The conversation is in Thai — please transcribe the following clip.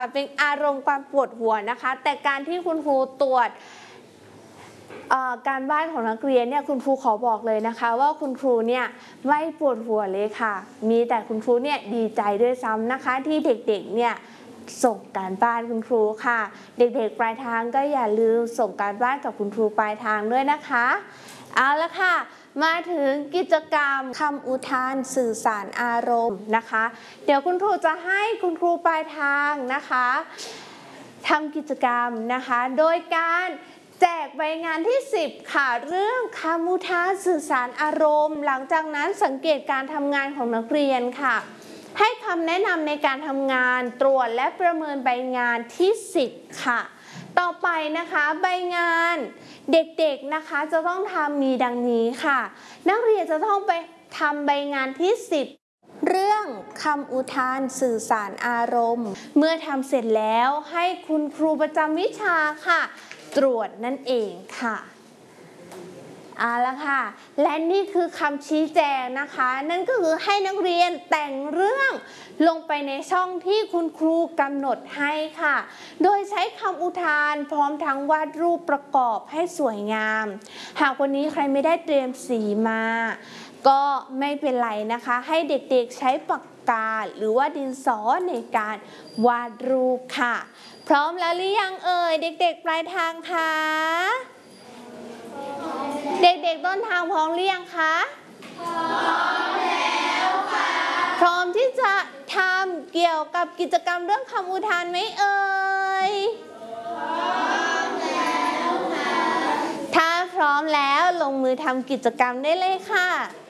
เป็นอารมณ์ความปวดหัวนะคะแต่การที่คุณครูตรวจการบ้านของนักเรียนเนี่ยคุณครูขอบอกเลยนะคะว่าคุณครูเนี่ยไม่ปวดหัวเลยค่ะมีแต่คุณครูเนี่ยดีใจด้วยซ้ำนะคะที่เด็กๆเนี่ยส่งการบ้านคุณครูค่ะเด็กๆปลายทางก็อย่าลืมส่งการบ้านกับคุณครูปลายทางด้วยนะคะเอาละค่ะมาถึงกิจกรรมคำอุทานสื่อสารอารมณ์นะคะเดี๋ยวคุณครูจะให้คุณครูปลายทางนะคะทำกิจกรรมนะคะโดยการแจกใบงานที่10ค่ะเรื่องคำอุทานสื่อสารอารมณ์หลังจากนั้นสังเกตการทำงานของนักเรียนค่ะให้คำแนะนำในการทำงานตรวจและประเมินใบงานที่10ค่ะต่อไปนะคะใบงานเด็กๆนะคะจะต้องทำมีดังนี้ค่ะนักเรียนจะต้องไปทำใบงานที่10เรื่องคำอุทานสื่อสารอารมณ์เมื่อทำเสร็จแล้วให้คุณครูประจำวิชาค่ะตรวจนั่นเองค่ะเอาละค่ะและนี่คือคำชี้แจงนะคะนั่นก็คือให้นักเรียนแต่งเรื่องลงไปในช่องที่คุณครูกำหนดให้ค่ะโดยใช้คำอุทานพร้อมทั้งวาดรูปประกอบให้สวยงามหากวันนี้ใครไม่ได้เตรียมสีมาก็ไม่เป็นไรนะคะให้เด็กๆใช้ปากกาหรือว่าดินสอในการวาดรูปค่ะพร้อมแล้วหรือยังเอ่ยเด็กๆปลายทางคะเด็กๆต้นทางพร้อมหรือยังคะพร้อมแล้วค่ะพร้อมที่จะทำเกี่ยวกับกิจกรรมเรื่องคำอุทานไหมเอ่ยพร้อมแล้วค่ะถ้าพร้อมแล้วลงมือทำกิจกรรมได้เลยค่ะ